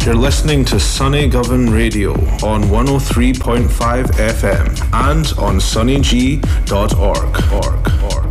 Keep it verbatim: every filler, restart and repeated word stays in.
You're listening to Sunny Govan Radio on one oh three point five F M and on sunny g dot org. org, org.